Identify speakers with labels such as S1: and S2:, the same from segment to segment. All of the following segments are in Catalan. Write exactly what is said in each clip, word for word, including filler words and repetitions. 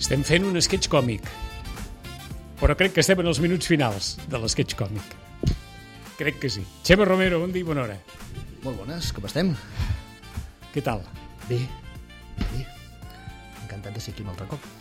S1: Estem fent un sketch còmic, però crec que estem en els minuts finals de l'sketch còmic. Crec que sí. Xema Romero, bon dia i bona hora.
S2: Molt bones, com estem?
S1: Què tal?
S2: Bé, bé. Encantat de ser aquí un altre cop.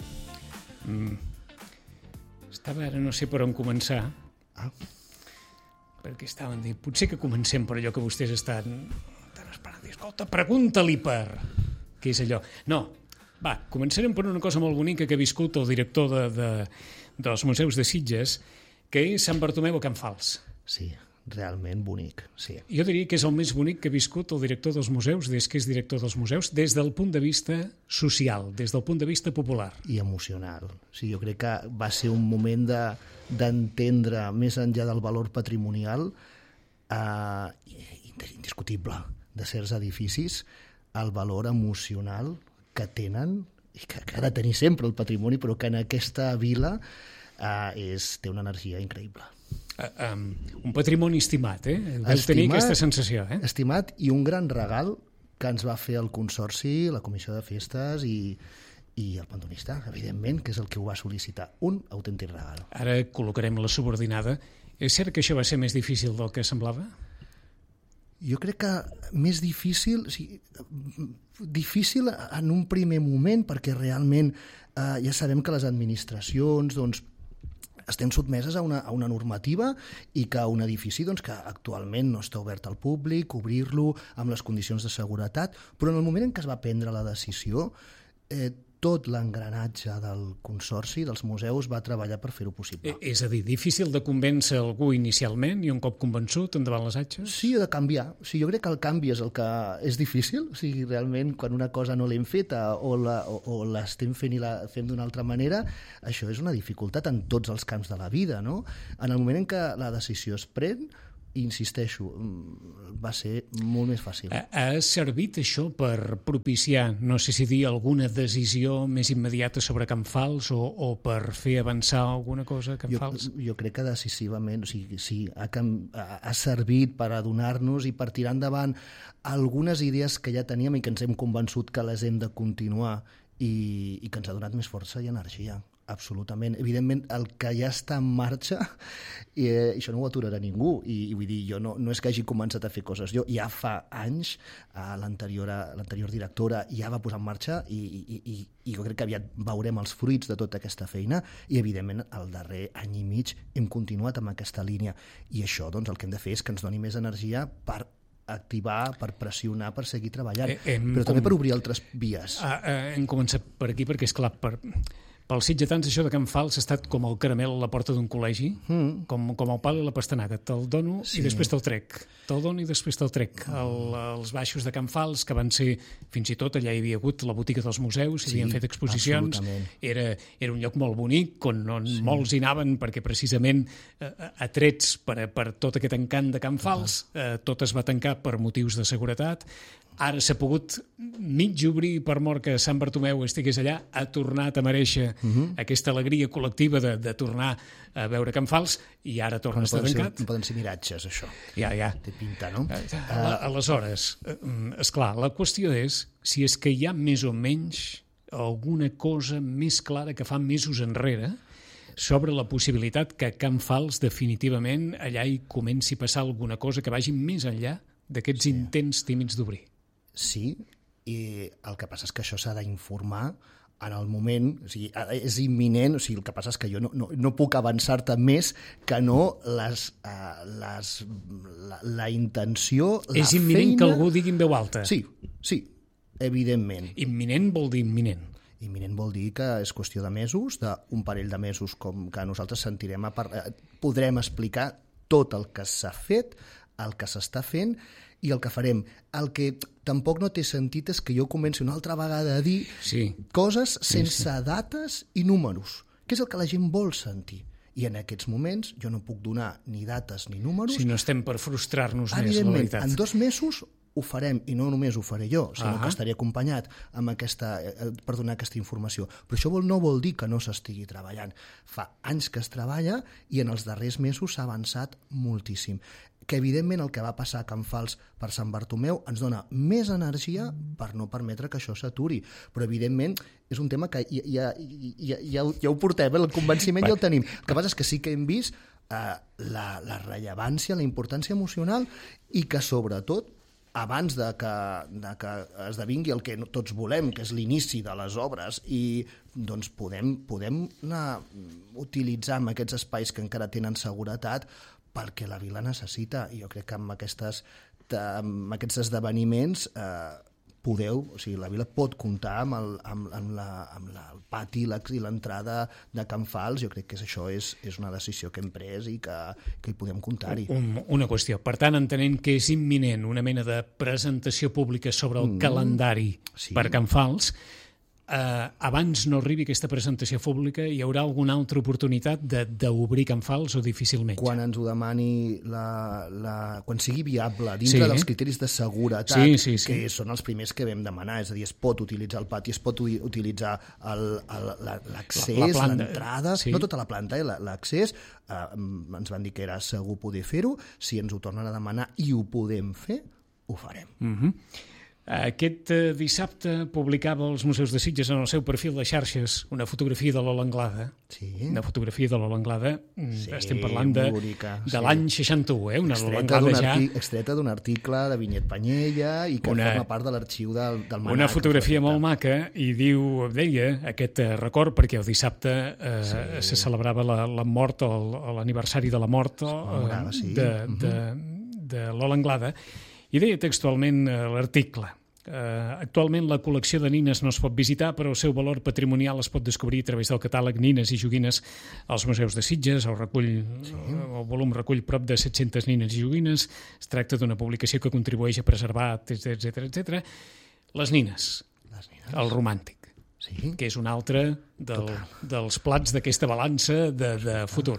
S1: Mm. Estava ara, no sé per on començar,
S2: Ah,
S1: perquè estaven dient, potser que comencem per allò que vostès estan, estan esperant. Dir, escolta, pregunta-li per... Què és allò? No, va, començarem per una cosa molt bonica que ha viscut el director de, de, dels museus de Sitges, que és Sant Bartomeu a Can Fals.
S2: sí, realment bonic, sí.
S1: Jo diria que és el més bonic que ha viscut el director dels museus des que és director dels museus, des del punt de vista social, des del punt de vista popular.
S2: I emocional. Sí, jo crec que va ser un moment de d'entendre, més enllà del valor patrimonial, eh, indiscutible de certs edificis, el valor emocional que tenen i que, que ha de tenir sempre el patrimoni, però que en aquesta vila eh, és, té una energia increïble.
S1: Uh, um, un patrimoni estimat, eh? Vau
S2: Estimat,
S1: tenir aquesta sensació, eh?
S2: Estimat i un gran regal que ens va fer el Consorci, la Comissió de Festes i, i el pandonista, evidentment, que és el que ho va sol·licitar. Un autèntic regal.
S1: Ara col·locarem la subordinada. És cert que això va ser més difícil del que semblava?
S2: Jo crec que més difícil, o sigui, difícil en un primer moment, perquè realment eh, ja sabem que les administracions doncs, estem sotmeses a una, a una normativa i que un edifici doncs, que actualment no està obert al públic, obrir-lo amb les condicions de seguretat, però en el moment en què es va prendre la decisió, eh, tot l'engranatge del Consorci, dels museus, va treballar per fer-ho possible.
S1: Eh, és a dir, difícil de convèncer algú inicialment i un cop convençut endavant les atxes?
S2: Sí, de canviar. O sigui, jo crec que el canvi és el que és difícil. O sigui, realment, quan una cosa no l'hem feta o, la, o, o l'estem fent i la fem d'una altra manera, això és una dificultat en tots els camps de la vida, no? En el moment en què la decisió es pren, insisteixo, va ser molt més fàcil.
S1: Ha, ha servit això per propiciar, no sé si dir, alguna decisió més immediata sobre Can Fals o, o per fer avançar alguna cosa a Can
S2: jo,
S1: Fals?
S2: Jo crec que decisivament, o sigui, sí, ha, ha, ha servit per adonar-nos i per tirar endavant algunes idees que ja teníem i que ens hem convençut que les hem de continuar i, i que ens ha donat més força i energia. Absolutament. Evidentment, el que ja està en marxa, i eh, això no ho aturarà ningú, i, i vull dir, jo no, no és que hagi començat a fer coses, jo ja fa anys, eh, l'anterior l'anterior directora ja va posar en marxa i, i, i, i jo crec que aviat veurem els fruits de tota aquesta feina i, evidentment, el darrer any i mig hem continuat amb aquesta línia i això, doncs, el que hem de fer és que ens doni més energia per activar, per pressionar, per seguir treballant, eh, però també com... per obrir altres vies.
S1: Ah, eh, hem començat per aquí perquè, és clar, per... Pels sitgetans això de Can Fals ha estat com el caramel a la porta d'un col·legi, mm. com, com el pal i la pastanaga. Te'l dono sí. i després te'l trec. Te'l dono i després te'l trec. El, els baixos de Can Fals, que van ser, fins i tot allà hi havia hagut la botiga dels museus, s'hi sí, havien fet exposicions, era, era un lloc molt bonic, on, on sí. molts hi anaven perquè precisament eh, atrets per, per tot aquest encant de Can Fals, eh, tot es va tancar per motius de seguretat. Ara s'ha pogut mig obrir per mort que Sant Bartomeu estigués allà, ha tornat a mereixer uh-huh. aquesta alegria col·lectiva de, de tornar a veure Can Fals i ara torna no a estar tancat.
S2: No poden ser miratges, això.
S1: Ja, ja.
S2: Té pinta, no?
S1: Uh, aleshores, esclar, la qüestió és si és que hi ha més o menys alguna cosa més clara que fa mesos enrere sobre la possibilitat que a Can Fals definitivament allà hi comenci a passar alguna cosa que vagi més enllà d'aquests sí. intents tímids d'obrir.
S2: Sí, i el que passa és que això s'ha d'informar en el moment, o sigui, és imminent, o sigui, el que passa és que jo no, no, no puc avançar-te més que no les, uh, les, la, la intenció, la feina...
S1: És imminent que algú digui en veu alta?
S2: Sí, sí, evidentment.
S1: Imminent vol dir imminent?
S2: Imminent vol dir que és qüestió de mesos, d'un parell de mesos, com que nosaltres sentirem, a par... podrem explicar tot el que s'ha fet, el que s'està fent i el que farem. El que tampoc no té sentit és que jo comenci una altra vegada a dir
S1: sí.
S2: coses sense
S1: sí, sí.
S2: dates i números, que és el que la gent vol sentir. I en aquests moments jo no puc donar ni dates ni números.
S1: Si no estem per frustrar-nos més, la veritat.
S2: En dos mesos ho farem, i no només ho faré jo, sinó
S1: ah.
S2: que estaré acompanyat amb aquesta, per donar aquesta informació. Però això no vol dir que no s'estigui treballant. Fa anys que es treballa i en els darrers mesos s'ha avançat moltíssim. que evidentment el que va passar a Can Fals per Sant Bartomeu ens dona més energia per no permetre que això s'aturi. Però evidentment és un tema que ja, ja, ja, ja, ja ho portem, el convenciment ja el tenim. El que passa és que sí que hem vist eh, la, la rellevància, la importància emocional i que sobretot abans de que, de que esdevingui el que tots volem, que és l'inici de les obres, i doncs podem, podem anar utilitzant aquests espais que encara tenen seguretat perquè la vila necessita. I jo crec que amb, aquestes, amb aquests esdeveniments eh, podeu, o sigui, la vila pot comptar amb el, amb, amb la, amb la, el pati i l'entrada de Can Fals. Jo crec que això és, és una decisió que hem pres i que, que hi podem comptar-hi.
S1: Un, una qüestió. Per tant, entenent que és imminent una mena de presentació pública sobre el mm, calendari sí. per Can Fals, eh, abans no arribi aquesta presentació pública, hi haurà alguna altra oportunitat d'obrir Can Fals o difícilment?
S2: Quan ens ho demani, la, la, quan sigui viable, dintre sí. dels criteris de seguretat,
S1: sí, sí, sí.
S2: que són els primers que vam demanar, és a dir, es pot utilitzar el pati, es pot utilitzar l'accés, l'entrada, sí. no tota la planta, eh, l'accés, eh, ens van dir que era segur poder fer-ho, si ens ho tornen a demanar i ho podem fer, ho farem.
S1: Mhm. Mm Aquest eh, dissabte publicava els Museus de Sitges en el seu perfil de xarxes una fotografia de l'Ola Anglada.
S2: Sí.
S1: Una fotografia de l'Ola Anglada.
S2: Sí,
S1: estem parlant de,
S2: bonica,
S1: de
S2: sí.
S1: l'any seixanta-u, eh? Una Lola Anglada ja...
S2: Extreta d'un article de Vinyet Panyella i que una, forma part de l'arxiu del, del Manac.
S1: Una fotografia molt maca i diu, deia, aquest record, perquè el dissabte eh, sí. se celebrava la, la mort, l'aniversari de la mort eh,
S2: sí.
S1: de, de, de l'Ola Anglada. I deia textualment uh, l'article. Uh, actualment la col·lecció de nines no es pot visitar, però el seu valor patrimonial es pot descobrir a través del catàleg Nines i joguines als Museus de Sitges. El, recull, sí. el volum recull prop de set-centes nines i joguines. Es tracta d'una publicació que contribueix a preservar, etcètera, etcètera. Les nines,
S2: Les nines.
S1: El romàntic,
S2: sí.
S1: que és un altre del, dels plats d'aquesta balança de, de futur.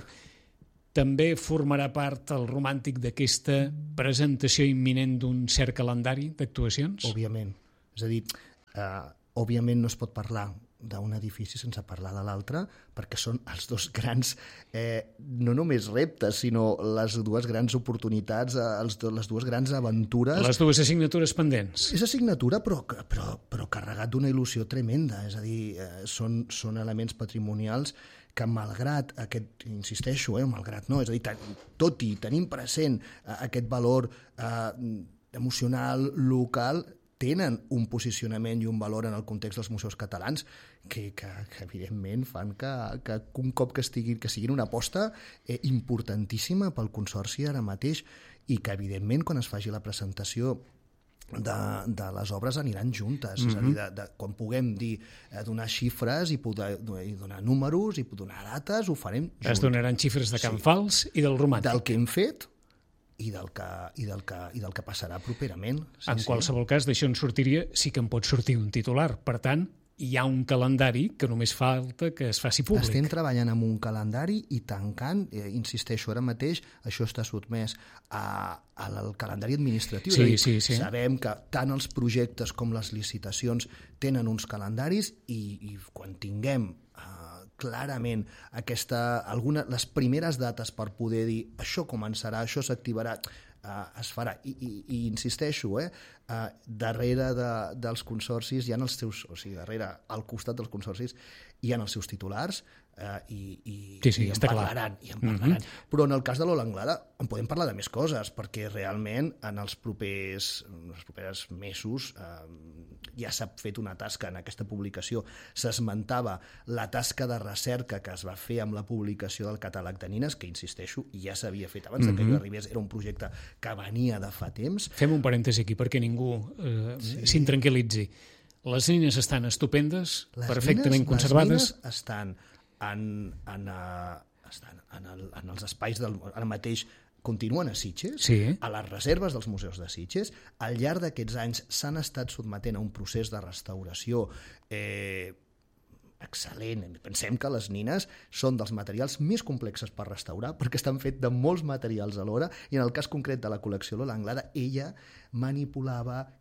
S1: També formarà part el romàntic d'aquesta presentació imminent d'un cert calendari d'actuacions?
S2: Òbviament. És a dir, eh, òbviament no es pot parlar d'un edifici sense parlar de l'altre, perquè són els dos grans, eh, no només reptes, sinó les dues grans oportunitats, eh, els do, les dues grans aventures.
S1: Les dues assignatures pendents.
S2: És assignatura, però, però, però carregat d'una il·lusió tremenda. És a dir, eh, són, són elements patrimonials que malgrat aquest, insisteixo, eh, malgrat no, és a dir, tot i tenim present eh, aquest valor eh, emocional, local, tenen un posicionament i un valor en el context dels museus catalans que, que, que evidentment fan que, que un cop que, estiguin, que siguin una aposta eh, importantíssima pel Consorci ara mateix i que evidentment quan es faci la presentació De, de les obres aniran juntes, mm-hmm. és a dir, de, de, quan puguem dir, eh, donar xifres i, poder, i donar números i donar dates, ho farem junts.
S1: Es donaran xifres de Can sí. Fals i del romàntic.
S2: Del que hem fet i del que, i del que, i del que passarà properament. Sí,
S1: en
S2: sí.
S1: qualsevol cas, d'això en sortiria, sí que en pot sortir un titular. Per tant, hi ha un calendari que només falta que es faci públic.
S2: Estem treballant amb un calendari i tancant, eh, insisteixo, ara mateix això està sotmès a, a al calendari administratiu.
S1: Sí,
S2: dir,
S1: sí, sí.
S2: Sabem que tant els projectes com les licitacions tenen uns calendaris i, i quan tinguem eh, clarament aquesta, alguna, les primeres dates per poder dir això començarà, això s'activarà, Uh, es farà. I, i, i insisteixo, eh, uh, darrere de, dels consorcis hi ha els seus, o sigui, darrere, al costat dels consorcis hi ha els seus titulars uh, i, i,
S1: sí, sí,
S2: i en
S1: està
S2: parlaran.
S1: clar.
S2: I en parlaran.
S1: Mm-hmm.
S2: Però en el cas de l'Ola Anglada en podem parlar de més coses, perquè realment en els propers, en els propers mesos uh, ja s'ha fet una tasca en aquesta publicació. S'esmentava la tasca de recerca que es va fer amb la publicació del catàleg de nines, que insisteixo, ja s'havia fet abans mm-hmm. de que jo arribés, era un projecte que venia de fa temps.
S1: Fem un parèntesi aquí perquè ningú eh, sí. s'intranquil·litzi. Les nines estan estupendes, les perfectament
S2: nines,
S1: conservades.
S2: Les nines estan en, en, uh, estan en, el, en els espais del, ara mateix continuen a Sitges,
S1: sí.
S2: a les reserves dels museus de Sitges. Al llarg d'aquests anys s'han estat sotmetent a un procés de restauració eh, excel·lent. Pensem que les nines són dels materials més complexes per restaurar perquè estan fets de molts materials alhora i en el cas concret de la col·lecció Lola Anglada ella manipulava,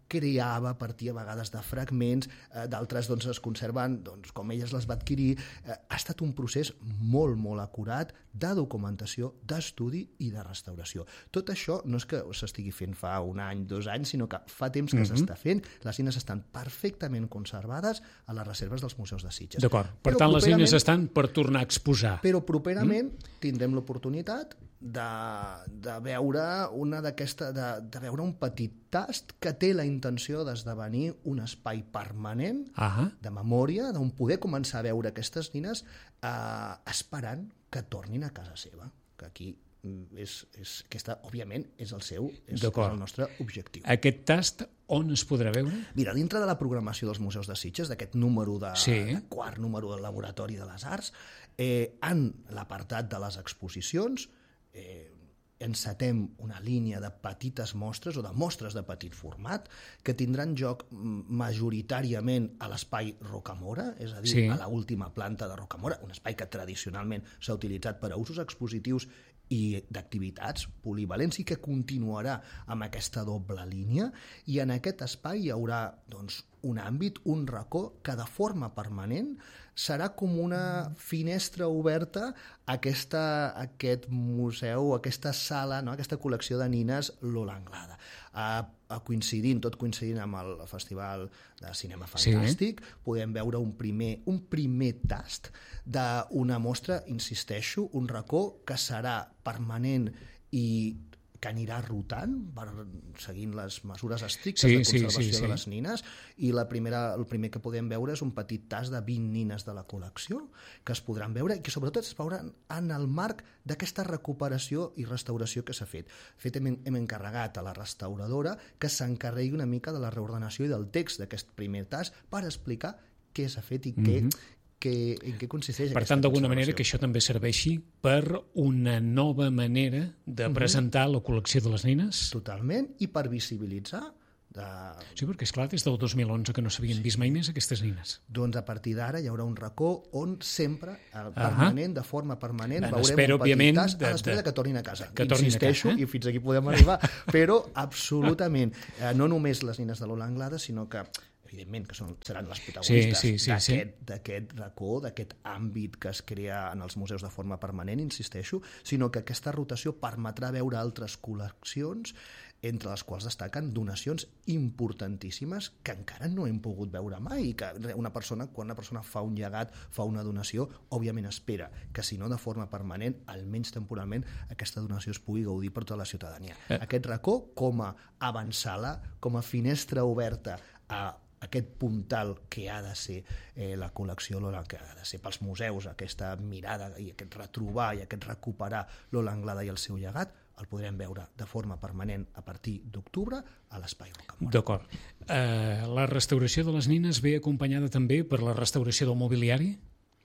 S2: creava a partir a vegades de fragments, eh, d'altres doncs, es conserven doncs, com elles les va adquirir. Eh, ha estat un procés molt, molt acurat de documentació, d'estudi i de restauració. Tot això no és que s'estigui fent fa un any, dos anys, sinó que fa temps que mm-hmm. s'està fent. Les nines estan perfectament conservades a les reserves dels museus de Sitges.
S1: D'acord. Per Però tant, les nines estan per tornar a exposar.
S2: Però properament mm? tindrem l'oportunitat de, de veure una d'aquesta, de, de veure un petit tast que té la intenció d'esdevenir un espai permanent
S1: uh-huh.
S2: de memòria, d'on poder començar a veure aquestes nines eh, esperant que tornin a casa seva, que aquí és, és, aquesta, òbviament, és el seu, és, és el nostre objectiu.
S1: Aquest tast on es podrà veure?
S2: Mira, dintre de la programació dels museus de Sitges, d'aquest número de,
S1: sí.
S2: de quart número del Laboratori de les Arts, eh, en l'apartat de les exposicions, eh, encetem una línia de petites mostres o de mostres de petit format que tindran lloc majoritàriament a l'espai Rocamora, és a dir, sí. a l'última planta de Rocamora, un espai que tradicionalment s'ha utilitzat per a usos expositius i d'activitats polivalents i que continuarà amb aquesta doble línia, i en aquest espai hi haurà doncs, un àmbit, un racó que de forma permanent serà com una finestra oberta a, aquesta, a aquest museu, a aquesta sala, no? Aquesta col·lecció de nines Lola Anglada. A, a coincidint, tot coincidint amb el Festival de Cinema Fantàstic, sí. podem veure un primer, un primer tast d'una mostra, insisteixo, un racó que serà permanent i que anirà rotant per, seguint les mesures estrictes sí, de conservació sí, sí, sí. de les nines, i la primera, el primer que podem veure és un petit tast de vint nines de la col·lecció que es podran veure i que sobretot es veuran en el marc d'aquesta recuperació i restauració que s'ha fet. De fet, hem, hem encarregat a la restauradora que s'encarregui una mica de la reordenació i del text d'aquest primer tast per explicar què s'ha fet i què, mm-hmm. Que, en què consisteix
S1: per
S2: aquesta
S1: tant, d'alguna manera que això també serveixi per una nova manera de presentar uh-huh. la col·lecció de les nines?
S2: Totalment, i per visibilitzar. De...
S1: Sí, perquè, esclar, des del dos mil onze que no s'havien sí. vist mai més aquestes nines.
S2: Doncs a partir d'ara hi haurà un racó on sempre, permanent, uh-huh. de forma permanent, en veurem
S1: espera,
S2: un petit tast
S1: de,
S2: a l'espera de, que tornin a casa.
S1: Que tornin
S2: Insisteixo,
S1: a casa, eh?
S2: i fins aquí podem arribar, però absolutament, eh, no només les nines de Lola Anglada, sinó que evidentment que són, seran les protagonistes
S1: sí, sí, sí,
S2: d'aquest,
S1: sí.
S2: d'aquest racó, d'aquest àmbit que es crea en els museus de forma permanent, insisteixo, sinó que aquesta rotació permetrà veure altres col·leccions, entre les quals destaquen donacions importantíssimes que encara no hem pogut veure mai, i que una persona, quan una persona fa un llegat, fa una donació, òbviament espera que, si no de forma permanent, almenys temporalment, aquesta donació es pugui gaudir per tota la ciutadania. Eh. Aquest racó, com a avançala, com a finestra oberta a aquest puntal que ha de ser eh, la col·lecció Lola, que ha de ser pels museus, aquesta mirada i aquest retrobar i aquest recuperar Lola Anglada i el seu llegat, el podrem veure de forma permanent a partir d'octubre a l'Espai Rocamora.
S1: D'acord. Uh, la restauració de les nines ve acompanyada també per la restauració del mobiliari,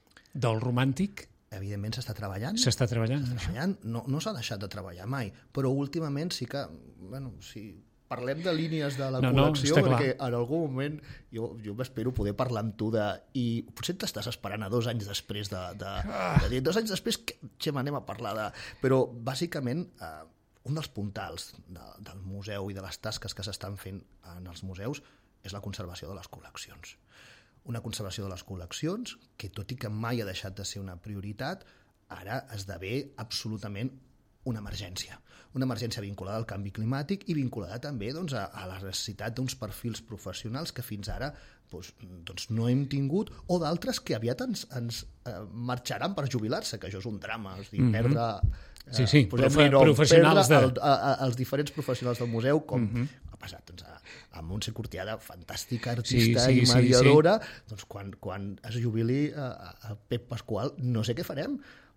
S1: del romàntic?
S2: Evidentment s'està treballant.
S1: S'està treballant.
S2: S'està treballant. No, no s'ha deixat de treballar mai, però últimament sí que, bueno, sí... Parlem de línies de la no, col·lecció, no, perquè clar. En algun moment jo, jo m'espero poder parlar amb tu de... I potser t'estàs esperant a dos anys després de... de, ah. de dir, dos anys després, que, xem, anem a parlar de... Però, bàsicament, eh, un dels puntals de, del museu i de les tasques que s'estan fent en els museus és la conservació de les col·leccions. Una conservació de les col·leccions que, tot i que mai ha deixat de ser una prioritat, ara esdevé absolutament una emergència. Una emergència vinculada al canvi climàtic i vinculada també doncs, a, a la necessitat d'uns perfils professionals que fins ara doncs, doncs no hem tingut, o d'altres que aviat ens, ens eh, marxaran per jubilar-se, que això és un drama, és dir, perdre...
S1: Eh, sí, sí, profe
S2: nom,
S1: professionals
S2: perdre
S1: de...
S2: el, a, a, els diferents professionals del museu, com uh -huh. ha passat doncs, a, a Montse Cortiada, fantàstica artista sí, sí, i mediadora, sí, sí. Doncs quan, quan es jubili a, a Pep Pasqual, no sé què farem,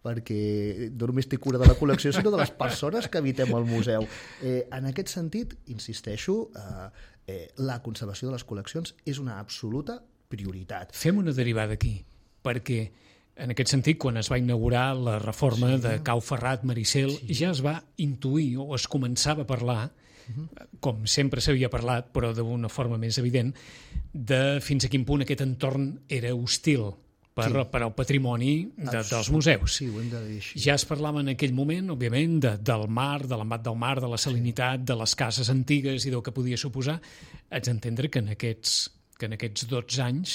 S2: perquè no només té cura de la col·lecció, sinó de les persones que habitem al museu. Eh, en aquest sentit, insisteixo, eh, eh, la conservació de les col·leccions és una absoluta prioritat.
S1: Fem una derivada aquí, perquè en aquest sentit, quan es va inaugurar la reforma sí. de Cau Ferrat, Maricel, sí. ja es va intuir o es començava a parlar, uh-huh. com sempre s'havia parlat, però d'una forma més evident, de fins a quin punt aquest entorn era hostil per, sí. per al patrimoni de, dels museus.
S2: Sí, ho hem de dir així.
S1: Ja es parlava en aquell moment, òbviament, de, del mar, de l'embat del mar, de la salinitat, de les cases antigues i del que podia suposar. Haig d'entendre que en aquests, que en aquests dotze anys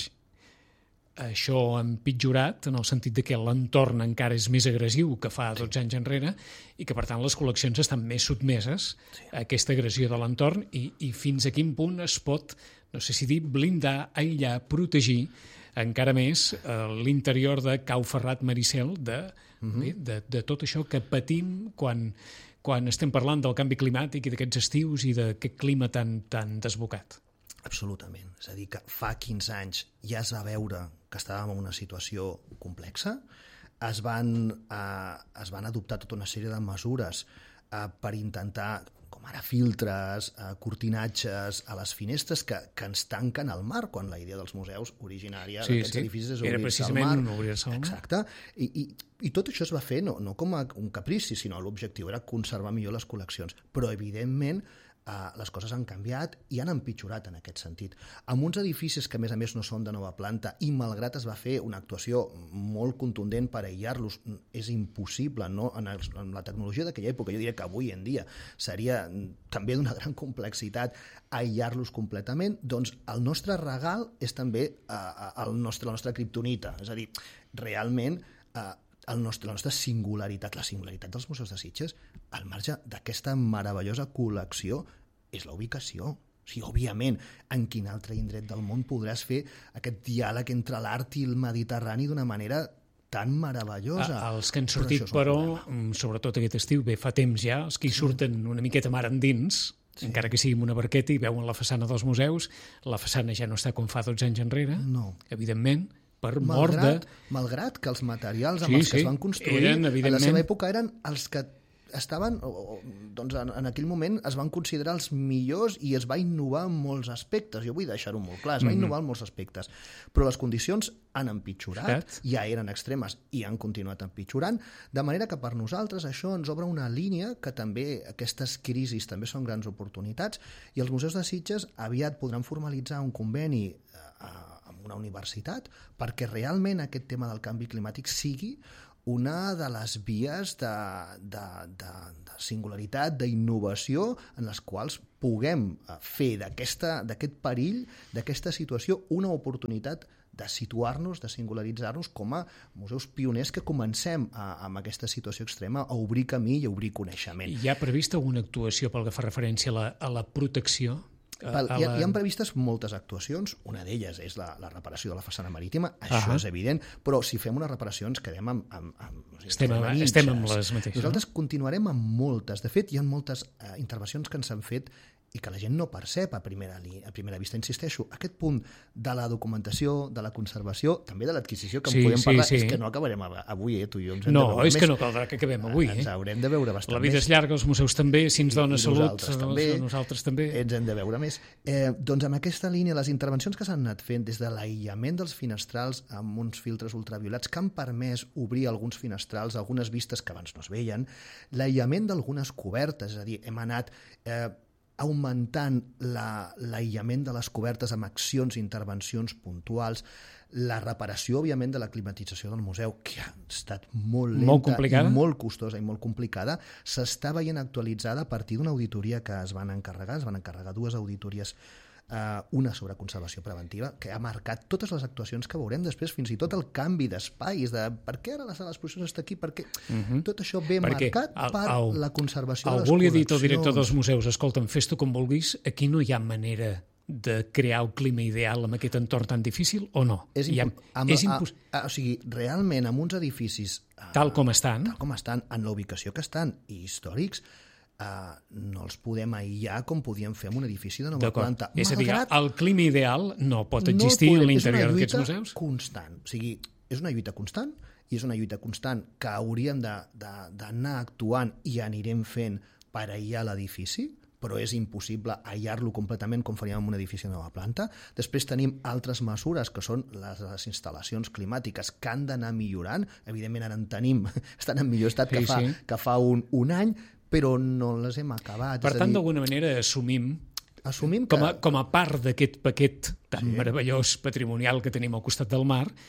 S1: això ha empitjorat en el sentit de que l'entorn encara és més agressiu que fa dotze anys enrere i que, per tant, les col·leccions estan més sotmeses a aquesta agressió de l'entorn i, i fins a quin punt es pot, no sé si dir, blindar, aïllar, protegir encara més eh, l'interior de Cau Ferrat Maricel de, uh-huh. bé, de, de tot això que patim quan, quan estem parlant del canvi climàtic i d'aquests estius i d'aquest clima tan, tan desbocat.
S2: Absolutament. És a dir, que fa quinze anys ja es va veure que estàvem en una situació complexa, es van, eh, es van adoptar tota una sèrie de mesures eh, per intentar, com ara filtres, eh, cortinatges a les finestres que, que ens tanquen al mar, quan la idea dels museus originària
S1: sí,
S2: d'aquests
S1: sí.
S2: edificis és
S1: Era
S2: obrir-se al
S1: precisament
S2: mar.
S1: obrir-se al mar.
S2: Exacte. I, i, I tot això es va fer no, no com a un caprici, sinó l'objectiu era conservar millor les col·leccions. Però, evidentment, Uh, les coses han canviat i han empitjorat en aquest sentit. Amb uns edificis que, a més a més, no són de nova planta i, malgrat es va fer una actuació molt contundent per aïllar-los, és impossible, no? En, el, en la tecnologia d'aquella època, jo diria que avui en dia seria també d'una gran complexitat aïllar-los completament, doncs el nostre regal és també uh, el nostre, la nostra kriptonita. És a dir, realment... Uh, El nostre, la nostra singularitat, la singularitat dels museus de Sitges, al marge d'aquesta meravellosa col·lecció, és la ubicació. O sigui, òbviament, en quin altre indret del món podràs fer aquest diàleg entre l'art i el Mediterrani d'una manera tan meravellosa.
S1: A, els que han sortit, però, però sobretot aquest estiu, bé, fa temps ja, els que hi surten una miqueta mar endins, sí. encara que sigui amb una barqueta i veuen la façana dels museus, la façana ja no està com fa dotze anys enrere,
S2: no.
S1: evidentment, per
S2: malgrat,
S1: mort de...
S2: Malgrat que els materials amb
S1: sí,
S2: els que
S1: sí,
S2: es van construir
S1: eren,
S2: a la seva època eren els que estaven, o, o, doncs en, en aquell moment es van considerar els millors i es va innovar en molts aspectes. Jo vull deixar-ho molt clar, es va innovar en molts aspectes. Però les condicions han empitjorat, Fet. ja eren extremes i han continuat empitjorant, de manera que per nosaltres això ens obre una línia que també, aquestes crisis també són grans oportunitats, i els museus de Sitges aviat podran formalitzar un conveni a, amb una universitat perquè realment aquest tema del canvi climàtic sigui una de les vies de, de, de, de singularitat, d'innovació, en les quals puguem fer d'aquest perill, d'aquesta situació, una oportunitat de situar-nos, de singularitzar-nos com a museus pioners que comencem a, amb aquesta situació extrema a obrir camí i a obrir coneixement.
S1: Hi ha prevista alguna actuació pel que fa referència a la, a la protecció?
S2: Val, hi, ha, hi ha previstes moltes actuacions, una d'elles és la, la reparació de la façana marítima, això uh-huh. és evident, però si fem una reparació ens quedem amb... amb, amb o sigui,
S1: estem, amb, amb estem amb les mateixes.
S2: Nosaltres
S1: no?
S2: continuarem amb moltes. De fet, hi ha moltes eh, intervencions que ens han fet i que la gent no percep a primera, a primera vista. Insisteixo, aquest punt de la documentació, de la conservació, també de l'adquisició, que
S1: sí,
S2: en podem
S1: sí,
S2: parlar,
S1: sí.
S2: és que no acabarem avui, eh, tu i jo. Ens hem
S1: no,
S2: de veure
S1: és
S2: més.
S1: que no caldrà que acabem avui.
S2: Ens
S1: eh?
S2: haurem de veure bastant
S1: La vida
S2: més.
S1: és llarga, els museus també, si ens dona
S2: I,
S1: salut,
S2: nosaltres també,
S1: nosaltres també.
S2: Ens hem de veure més. Eh, doncs amb aquesta línia, les intervencions que s'han anat fent des de l'aïllament dels finestrals amb uns filtres ultraviolats que han permès obrir alguns finestrals, algunes vistes que abans no es veien, l'aïllament d'algunes cobertes, és a dir, hem anat... Eh, augmentant la, l'aïllament de les cobertes amb accions i intervencions puntuals, la reparació, òbviament, de la climatització del museu, que ha estat molt lenta,
S1: molt complicada.
S2: i molt costosa i molt complicada, s'està veient actualitzada a partir d'una auditoria que es van encarregar, es van encarregar dues auditories, Uh, una sobre conservació preventiva, que ha marcat totes les actuacions que veurem després, fins i tot el canvi d'espais, de per què ara la sala d'exposicions està aquí, perquè uh-huh. tot això ve Perquè marcat el, per el, la conservació de les col·leccions.
S1: Algú li ha dit al director dels museus, escolta'm, fes-t'ho com vulguis, aquí no hi ha manera de crear el clima ideal amb aquest entorn tan difícil, o no?
S2: És, impo
S1: ha,
S2: amb,
S1: és impos...
S2: a, a, o sigui, realment, amb uns edificis...
S1: Tal com estan.
S2: Tal com estan, en la ubicació que estan, i històrics, Uh, no els podem aïllar com podíem fer amb un edifici de nova planta.
S1: És a dir, el clima ideal no pot existir no en l'interior d'aquests museus?
S2: És una lluita constant. O sigui, és una lluita constant i és una lluita constant que hauríem d'anar actuant i anirem fent per aïllar l'edifici, però és impossible aïllar-lo completament com faríem en un edifici de nova planta. Després tenim altres mesures que són les, les instal·lacions climàtiques que han d'anar millorant. Evidentment ara en tenim, estan en millor estat sí, que fa, sí. que fa un, un any, però no les hem acabat.
S1: Per tant, d'alguna manera, assumim,
S2: assumim que...
S1: com, a, com a part d'aquest paquet tan sí. meravellós patrimonial que tenim al costat del mar,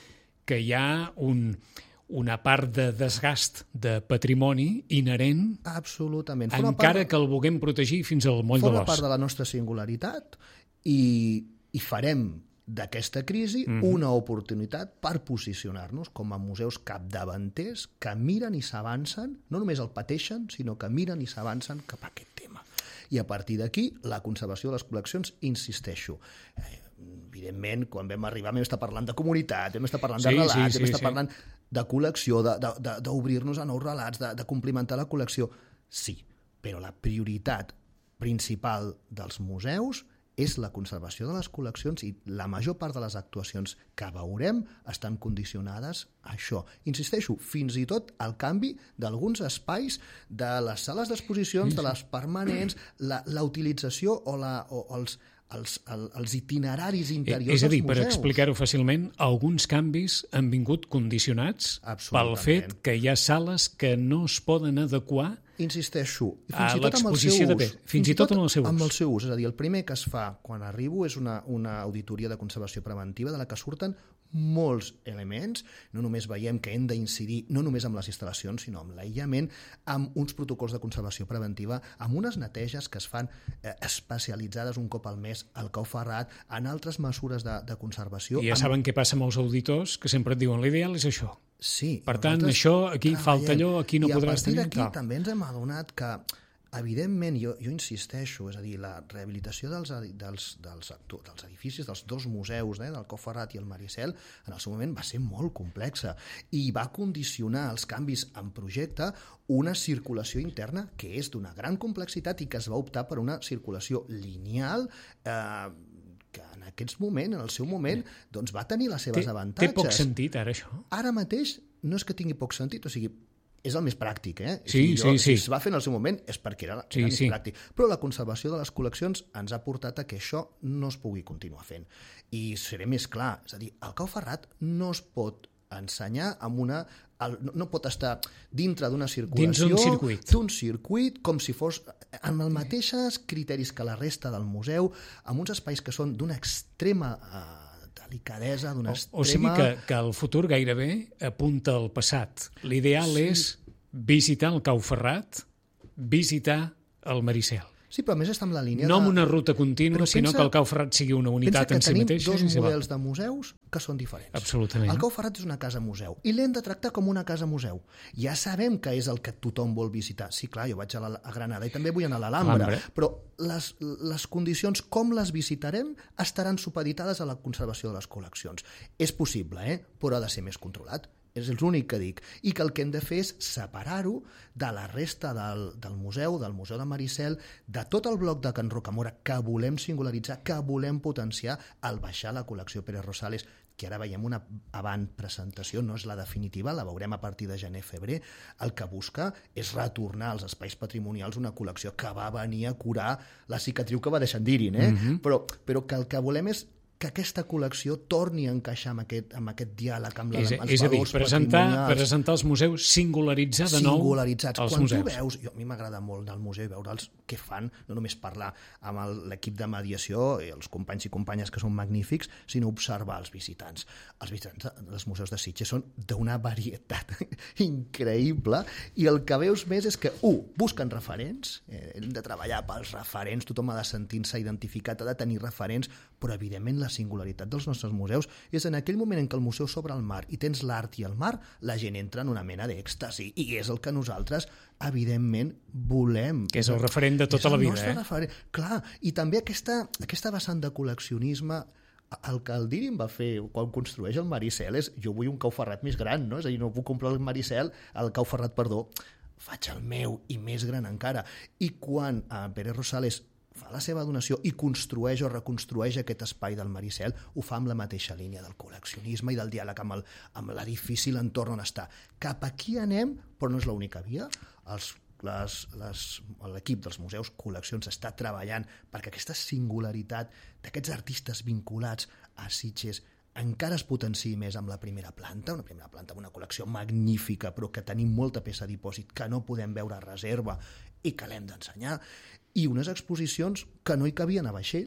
S1: que hi ha un, una part de desgast de patrimoni inherent,
S2: absolutament.
S1: encara que el vulguem protegir fins al moll de l'os.
S2: Forma part de la nostra singularitat i, i farem d'aquesta crisi mm-hmm. una oportunitat per posicionar-nos com a museus capdavanters que miren i s'avancen, no només el pateixen, sinó que miren i s'avancen cap a aquest tema. I a partir d'aquí, la conservació de les col·leccions, insisteixo, eh, evidentment, quan vam arribar vam estar parlant de comunitat, vam estar parlant
S1: sí,
S2: de relats,
S1: sí, sí,
S2: vam estar
S1: sí.
S2: parlant de col·lecció, d'obrir-nos a nous relats, de, de complementar la col·lecció. Sí, però la prioritat principal dels museus és la conservació de les col·leccions i la major part de les actuacions que veurem estan condicionades a això. Insisteixo, fins i tot el canvi d'alguns espais de les sales d'exposicions, de les permanents, la, la utilització o, la, o els, els, els, els itineraris interiors
S1: és a dir,
S2: dels
S1: per
S2: museus.
S1: explicar-ho fàcilment, alguns canvis han vingut condicionats pel fet que hi ha sales que no es poden adequar
S2: insisteixo,
S1: a
S2: fins i tot amb el seu
S1: l'exposició de
S2: ús.
S1: bé, fins i tot amb el seu ús.
S2: Amb el seu ús, és a dir, el primer que es fa quan arribo és una, una auditoria de conservació preventiva de la que surten molts elements, no només veiem que hem d'incidir no només amb les instal·lacions, sinó amb l'aïllament, amb uns protocols de conservació preventiva, amb unes neteges que es fan eh, especialitzades un cop al mes al Cau Ferrat, en altres mesures de, de conservació.
S1: I ja
S2: amb...
S1: saben què passa amb els auditors, que sempre et diuen l'ideal és això.
S2: Sí,
S1: per tant, això, aquí
S2: treballem.
S1: falta allò, aquí no
S2: I
S1: podràs tenir.
S2: I a partir d'aquí també ens hem adonat que, evidentment, jo, jo insisteixo, és a dir, la rehabilitació dels, dels, dels, dels edificis, dels dos museus, eh, del Cau Ferrat i el Maricel, en el seu moment va ser molt complexa i va condicionar els canvis en projecte una circulació interna que és d'una gran complexitat i que es va optar per una circulació lineal eh, que en aquests moments, en el seu moment, doncs va tenir les seves
S1: té,
S2: avantatges.
S1: Té poc sentit, ara, això?
S2: Ara mateix no és que tingui poc sentit, o sigui, és el més pràctic, eh?
S1: Sí,
S2: jo,
S1: sí, sí.
S2: Si es va fer en el seu moment és perquè era, era
S1: sí,
S2: més
S1: sí.
S2: pràctic. Però la conservació de les col·leccions ens ha portat a que això no es pugui continuar fent. I seré més clar, és a dir, el Cau Ferrat no es pot ensenyar amb una... El, no, no pot estar dintre d'una circulació...
S1: Dins d'un circuit.
S2: D'un circuit, com si fos amb els mateixos criteris que la resta del museu, amb uns espais que són d'una extrema... Eh, delicadesa, d'una extrema...
S1: O sigui que, que el futur gairebé apunta al passat. L'ideal sí. és visitar el Cau Ferrat, visitar el Maricel.
S2: Sí, però a més està en la línia
S1: no
S2: de...
S1: amb una ruta contínua,
S2: pensa,
S1: sinó que el Cau Ferrat sigui una unitat en si mateixa.
S2: Pensa que tenim dos models de museus que són diferents.
S1: Absolutament.
S2: El Cau Ferrat és una casa museu i l'hem de tractar com una casa museu. Ja sabem que és el que tothom vol visitar. Sí, clar, jo vaig a, la, a Granada i també vull anar a l'Alhambra, però les, les condicions com les visitarem estaran supeditades a la conservació de les col·leccions. És possible, eh? Però ha de ser més controlat. És l'únic que dic. I que el que hem de fer és separar-ho de la resta del, del museu, del Museu de Maricel, de tot el bloc de Can Rocamora que volem singularitzar, que volem potenciar al baixar la col·lecció Pérez Rosales, que ara veiem una avant-presentació, no és la definitiva, la veurem a partir de gener-febrer. El que busca és retornar als espais patrimonials una col·lecció que va venir a curar la cicatriu que va deixar en Dirin, eh? Mm-hmm. però, però que el que volem és que aquesta col·lecció torni a encaixar amb aquest, amb aquest diàleg amb, la,
S1: és,
S2: amb els
S1: és a dir,
S2: valors
S1: presentar,
S2: patrimonials.
S1: presentar els museus, singularitzar de nou
S2: Singularitzats.
S1: els
S2: Quan
S1: museus.
S2: tu veus, jo, a mi m'agrada molt anar al museu i veure'ls què fan, no només parlar amb l'equip de mediació i els companys i companyes que són magnífics, sinó observar els visitants. Els visitants dels museus de Sitges són d'una varietat increïble i el que veus més és que, un, busquen referents, eh, hem de treballar pels referents, tothom ha de sentir-se identificat, ha de tenir referents, però evidentment la singularitat dels nostres museus és en aquell moment en què el museu s'obre al mar i tens l'art i el mar, la gent entra en una mena d'èxtasi i és el que nosaltres evidentment volem.
S1: Que és el referent de tota la vida. Eh?
S2: Referent. Clar, i també aquesta, aquesta vessant de col·leccionisme, el que el Dirin va fer quan construeix el Maricel és jo vull un Cau Ferrat més gran, no? És a dir, no puc comprar el Maricel, el Cau Ferrat, perdó, faig el meu i més gran encara. I quan a Pérez Rosales fa la seva donació i construeix o reconstrueix aquest espai del Maricel, ho fa amb la mateixa línia del col·leccionisme i del diàleg amb, el, amb l'edifici, l'entorn on està. Cap aquí anem, però no és l'única via. Els, les, les, l'equip dels museus col·leccions està treballant perquè aquesta singularitat d'aquests artistes vinculats a Sitges encara es potenciï més amb la primera planta, una primera planta amb una col·lecció magnífica, però que tenim molta peça a dipòsit que no podem veure a reserva i que l'hem d'ensenyar, i unes exposicions que no hi cabien a vaixells,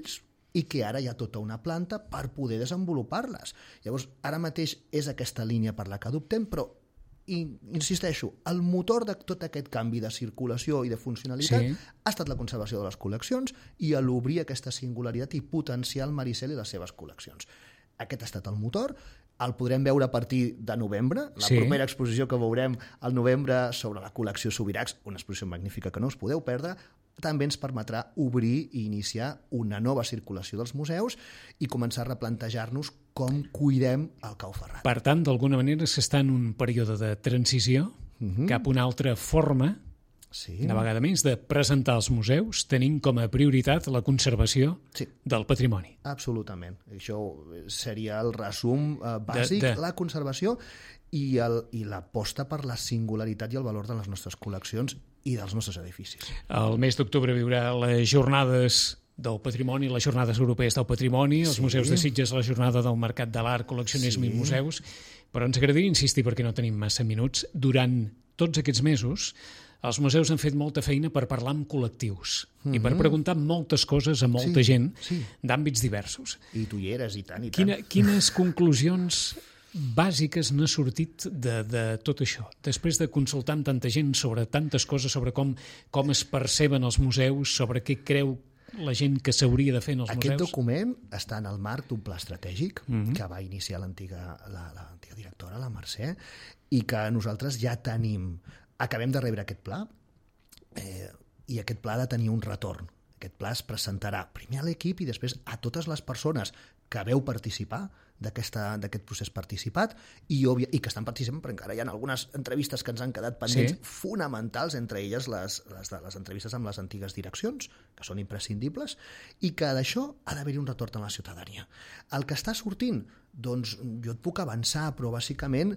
S2: i que ara hi ha tota una planta per poder desenvolupar-les. Llavors, ara mateix és aquesta línia per la que adoptem, però i insisteixo, el motor de tot aquest canvi de circulació i de funcionalitat sí. ha estat la conservació de les col·leccions i a l'obrir aquesta singularitat i potenciar el Maricel i les seves col·leccions. Aquest ha estat el motor, el podrem veure a partir de novembre, la sí. propera exposició que veurem al novembre sobre la col·lecció Subirachs, una exposició magnífica que no us podeu perdre, també ens permetrà obrir i iniciar una nova circulació dels museus i començar a replantejar-nos com cuidem el Cau Ferran.
S1: Per tant, d'alguna manera s'està en un període de transició uh-huh. cap a una altra forma, sí. una vegada més, de presentar els museus tenint com a prioritat la conservació sí. del patrimoni.
S2: Absolutament. Això seria el resum eh, bàsic, de, de... la conservació i, el, i l'aposta per la singularitat i el valor de les nostres col·leccions i dels nostres edificis.
S1: El mes d'octubre viurà les jornades del patrimoni, les jornades europees del patrimoni, els sí. museus de Sitges, la jornada del Mercat de l'Art, col·leccionisme sí. i museus, però ens agradaria insistir, perquè no tenim massa minuts, durant tots aquests mesos els museus han fet molta feina per parlar amb col·lectius mm-hmm. i per preguntar moltes coses a molta sí, gent sí. d'àmbits diversos.
S2: I tu hi eres, i tant, i tant.
S1: Quina, quines conclusions bàsiques n'ha sortit de, de tot això? Després de consultar amb tanta gent sobre tantes coses, sobre com, com es perceben els museus, sobre què creu la gent que s'hauria de fer en els
S2: Aquest
S1: museus?
S2: Aquest document està en el marc d'un pla estratègic mm-hmm. que va iniciar l'antiga la, l'antiga directora, la Mercè, i que nosaltres ja tenim. Acabem de rebre aquest pla eh, i aquest pla ha de tenir un retorn. Aquest pla es presentarà primer a l'equip i després a totes les persones que veu participar d'aquesta, d'aquest procés participat i, òbvia, i que estan participant, però encara hi ha algunes entrevistes que ens han quedat pendents sí. fonamentals, entre elles les, les, les entrevistes amb les antigues direccions, que són imprescindibles, i que d'això ha d'haver-hi un retorn a la ciutadania. El que està sortint, doncs jo et puc avançar, però bàsicament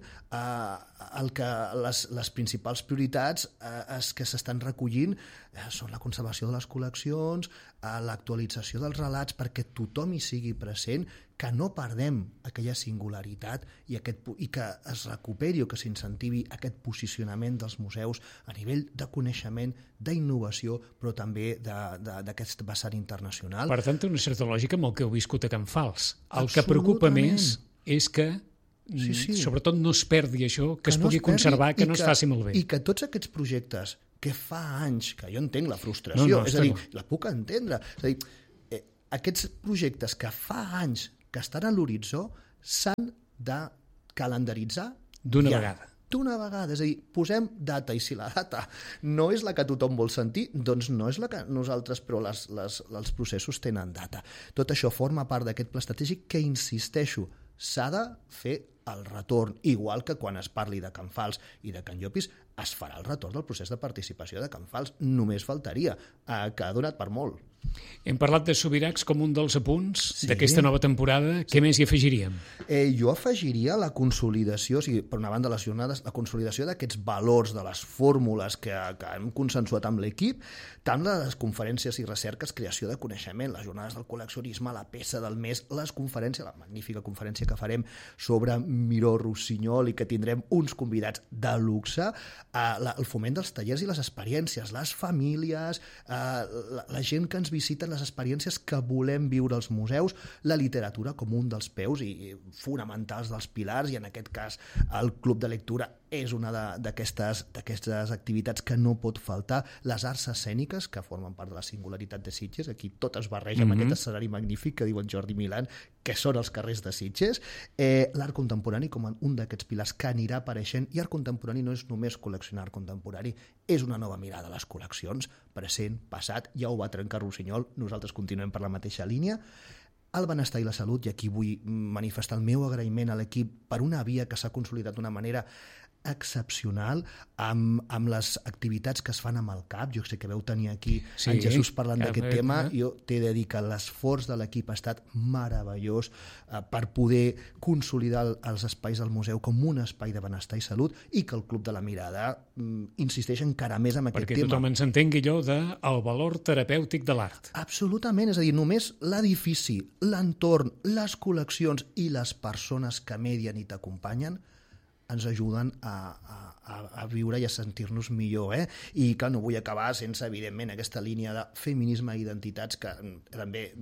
S2: eh, el que les, les principals prioritats eh, es, que s'estan recollint eh, són la conservació de les col·leccions, eh, l'actualització dels relats perquè tothom hi sigui present, que no perdem aquella singularitat i, aquest, i que es recuperi o que s'incentivi aquest posicionament dels museus a nivell de coneixement, d'innovació, però també d'aquest vessant internacional.
S1: Per tant, té una certa lògica amb el que heu viscut a Can Fals. El que preocupa més és que, sí, sí. sobretot, no es perdi això, que, que es pugui no es conservar, que no que, es faci malbé.
S2: I que tots aquests projectes que fa anys, que jo entenc la frustració, no, no, és a dir, no. la puc entendre, és a dir, eh, aquests projectes que fa anys que estan a l'horitzó s'han de calendaritzar
S1: d'una
S2: ja,
S1: vegada.
S2: D'una vegada, és a dir, posem data i si la data no és la que tothom vol sentir, doncs no és la que nosaltres, però les, les, els processos tenen data. Tot això forma part d'aquest pla estratègic que, insisteixo, s'ha de fer el retorn, igual que quan es parli de Can Fals i de Can Llopis, es farà el retorn del procés de participació de Can Fals. Només faltaria, eh, que ha donat per molt.
S1: Hem parlat de Subirachs com un dels apunts sí. d'aquesta nova temporada. Sí. Què més hi afegiríem?
S2: Eh, jo afegiria la consolidació, o sigui, per una banda les jornades, la consolidació d'aquests valors, de les fórmules que, que hem consensuat amb l'equip, tant les conferències i recerques, creació de coneixement, les jornades del col·leccionisme, la peça del mes, les conferències, la magnífica conferència que farem sobre Miró Rossinyol i que tindrem uns convidats de luxe, eh, la, el foment dels tallers i les experiències, les famílies, eh, la, la gent que ens visiten, les experiències que volem viure als museus, la literatura com un dels peus i, i fonamentals dels pilars, i en aquest cas el club de lectura és una d'aquestes d'aquestes activitats que no pot faltar, les arts escèniques que formen part de la singularitat de Sitges, aquí tot es barreja mm-hmm. amb aquest escenari magnífic que diu en Jordi Milán, que són els carrers de Sitges, eh, l'art contemporani com un d'aquests pilars que anirà apareixent, i art contemporani no és només col·leccionar art contemporani, és una nova mirada a les col·leccions, present, passat, ja ho va trencar Rossinyol, nosaltres continuem per la mateixa línia. El benestar i la salut, i aquí vull manifestar el meu agraïment a l'equip per una via que s'ha consolidat d'una manera excepcional, amb, amb les activitats que es fan amb el C A P. Jo sé que veu tenir aquí sí, en Jesús parlant ja, d'aquest ja, tema. Ja. Jo t'he de dir que l'esforç de l'equip ha estat meravellós eh, per poder consolidar el, els espais del museu com un espai de benestar i salut, i que el Club de la Mirada mm, insisteix encara més en aquest
S1: Perquè
S2: tema.
S1: Perquè tothom ens entengui allò del valor terapèutic de l'art.
S2: Absolutament, és a dir, només l'edifici, l'entorn, les col·leccions i les persones que medien i t'acompanyen ens ajuden a, a, a viure i a sentir-nos millor. Eh? I que no vull acabar sense, evidentment, aquesta línia de feminisme i identitats que també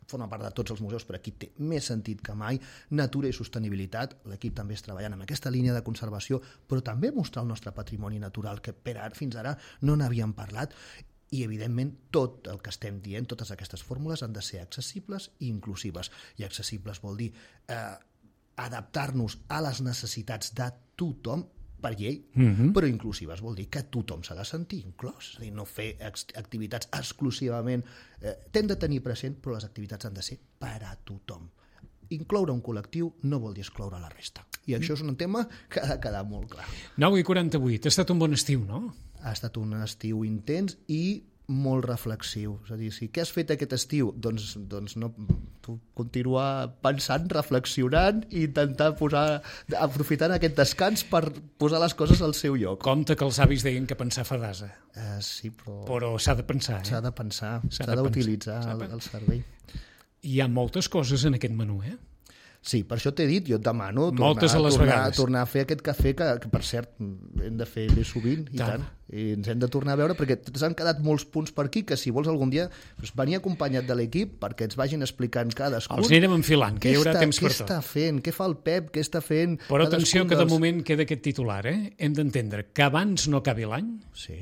S2: forma part de tots els museus, però aquí té més sentit que mai. Natura i sostenibilitat, l'equip també és treballant amb aquesta línia de conservació, però també mostrar el nostre patrimoni natural, que per ara, fins ara no n'havíem parlat, i evidentment tot el que estem dient, totes aquestes fórmules han de ser accessibles i inclusives. I accessibles vol dir eh, adaptar-nos a les necessitats de tothom, per llei, mm-hmm. però inclusives vol dir que tothom s'ha de sentir inclòs, és a dir, no fer activitats exclusivament, eh, t'hem de tenir present, però les activitats han de ser per a tothom. Incloure un col·lectiu no vol dir excloure la resta, i això és un tema que ha de quedar molt clar.
S1: nou i quaranta-vuit, ha estat un bon estiu, no?
S2: Ha estat un estiu intens i molt reflexiu, és a dir, si què has fet aquest estiu? Doncs, doncs no, tu continuar pensant, reflexionant i intentar posar, aprofitant aquest descans per posar les coses al seu lloc.
S1: Compte que els avis deien que pensar fa d'ase.
S2: Uh, sí, però...
S1: Però s'ha de pensar, eh?
S2: S'ha de pensar, s'ha d'utilitzar el, el cervell.
S1: Hi ha moltes coses en aquest menú, eh?
S2: Sí, per això t'he dit, jo et demano tornar,
S1: Moltes a les
S2: tornar,
S1: vegades.
S2: tornar a fer aquest cafè, que, que per cert hem de fer més sovint, i tant. tant. I ens hem de tornar a veure, perquè ens han quedat molts punts per aquí, que si vols algun dia doncs, venir acompanyat de l'equip perquè ens vagin explicant cadascun.
S1: Els anirem enfilant, que hi haurà
S2: està,
S1: temps per tot.
S2: Què està fent? Què fa el Pep? Què està fent?
S1: Però atenció, que de
S2: dels...
S1: moment queda aquest titular, eh? Hem d'entendre que abans no acabi l'any,
S2: sí.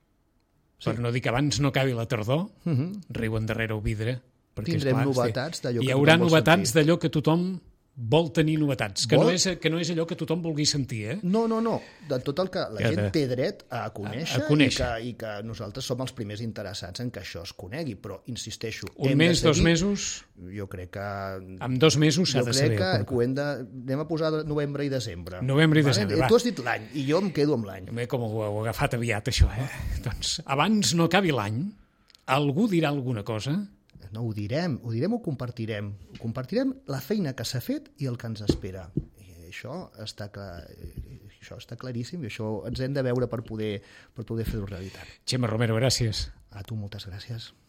S1: per sí. no dir que abans no acabi la tardor,
S2: uh -huh.
S1: riu endarrere ho vidre, perquè
S2: tindrem
S1: esclar,
S2: novetats d'allò que
S1: hi haurà
S2: tothom vol
S1: novetats
S2: sentir.
S1: d'allò que tothom vol tenir novetats, que
S2: vol?
S1: no, és, que no és allò que tothom vulgui sentir, eh?
S2: No, no, no, de tot el que la
S1: Que
S2: gent
S1: de...
S2: té dret a conèixer,
S1: a, a conèixer.
S2: I, que, i que nosaltres som els primers interessats en que això es conegui, però insisteixo...
S1: Un
S2: hem
S1: mes,
S2: de seguir,
S1: dos mesos...
S2: Jo crec que...
S1: Amb dos mesos s'ha de saber.
S2: Jo crec que, que ho hem de... Anem a posar novembre i desembre.
S1: Novembre i
S2: vale?
S1: desembre, va.
S2: Tu has dit l'any, i jo em quedo amb l'any.
S1: Com ho heu agafat aviat, això, eh? Doncs abans no acabi l'any, algú dirà alguna cosa...
S2: No, ho direm, ho direm o ho compartirem. Ho compartirem la feina que s'ha fet i el que ens espera. I això està, clar, això està claríssim i això ens hem de veure per poder, per poder fer-ho realitat.
S1: Txema Romero, gràcies.
S2: A tu moltes gràcies.